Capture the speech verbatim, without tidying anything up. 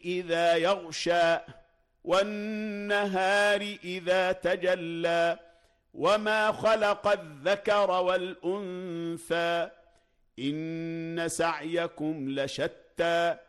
إذا يغشى والنهار إذا تجلى وما خلق الذكر والأنثى إن سعيكم لشتى